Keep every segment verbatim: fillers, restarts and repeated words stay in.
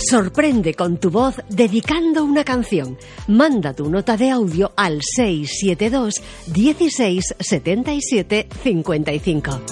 Sorprende con tu voz dedicando una canción. Manda tu nota de audio al seis siete dos, dieciséis, setenta y siete, cincuenta y cinco.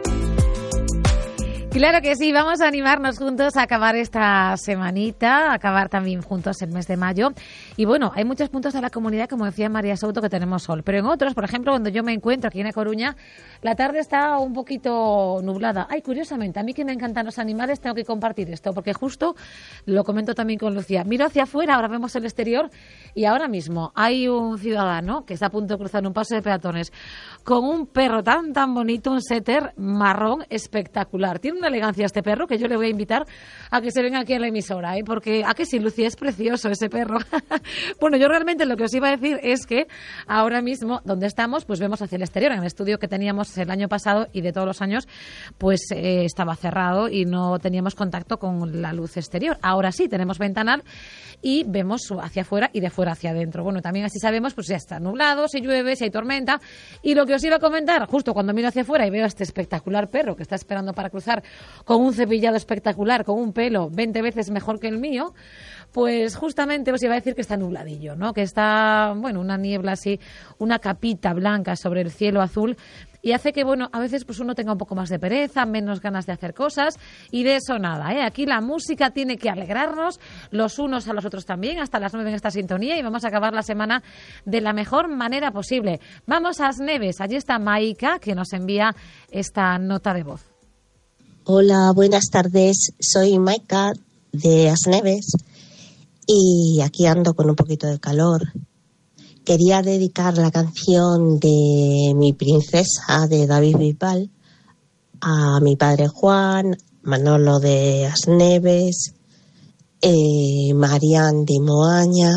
Claro que sí, vamos a animarnos juntos a acabar esta semanita, a acabar también juntos el mes de mayo. Y bueno, hay muchos puntos de la comunidad, como decía María Souto, que tenemos sol. Pero en otros, por ejemplo, cuando yo me encuentro aquí en A Coruña, la tarde está un poquito nublada. Ay, curiosamente, a mí que me encantan los animales, tengo que compartir esto, porque justo lo comento también con Lucía. Miro hacia afuera, ahora vemos el exterior, y ahora mismo hay un ciudadano que está a punto de cruzar un paso de peatones con un perro tan, tan bonito, un setter marrón espectacular. Tiene una elegancia este perro que yo le voy a invitar a que se venga aquí a la emisora, ¿eh? Porque a que sí, Lucía, es precioso ese perro. Bueno, yo realmente lo que os iba a decir es que ahora mismo donde estamos pues vemos hacia el exterior, en el estudio que teníamos el año pasado y de todos los años pues eh, estaba cerrado y no teníamos contacto con la luz exterior. Ahora sí tenemos ventanal y vemos hacia afuera y de fuera hacia adentro. Bueno, también así sabemos pues ya está nublado, si llueve, si hay tormenta. Y lo que os iba a comentar, justo cuando miro hacia afuera y veo a este espectacular perro que está esperando para cruzar con un cepillado espectacular, con un pelo veinte veces mejor que el mío, pues justamente os iba a decir que está nubladillo, ¿no? Que está, bueno, una niebla así, una capita blanca sobre el cielo azul, y hace que, bueno, a veces pues uno tenga un poco más de pereza, menos ganas de hacer cosas, y de eso nada, ¿eh? Aquí la música tiene que alegrarnos los unos a los otros también, hasta las nueve en esta sintonía, y vamos a acabar la semana de la mejor manera posible. Vamos a Asneves, allí está Maika, que nos envía esta nota de voz. Hola, buenas tardes, soy Maika de Asneves y aquí ando con un poquito de calor. Quería dedicar la canción de Mi princesa de David Bisbal a mi padre Juan, Manolo de Asneves, eh, Marián de Moaña,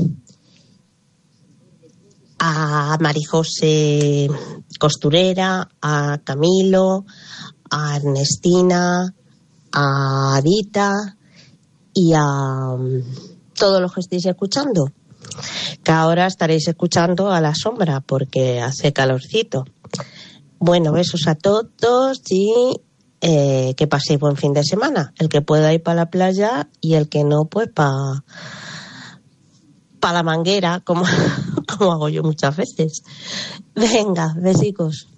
a Marijose Costurera, a Camilo, a Ernestina, a Adita y a um, todos los que estéis escuchando, que ahora estaréis escuchando a la sombra porque hace calorcito. Bueno, besos a todos y eh, que paséis buen fin de semana. El que pueda ir para la playa y el que no, pues para pa la manguera, como, como hago yo muchas veces. Venga, besicos.